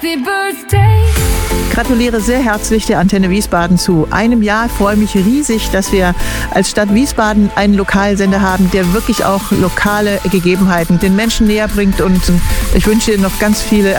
Gratuliere sehr herzlich der Antenne Wiesbaden zu einem Jahr. Ich freue mich riesig, dass wir als Stadt Wiesbaden einen Lokalsender haben, der wirklich auch lokale Gegebenheiten den Menschen näher bringt. Und ich wünsche dir noch ganz viele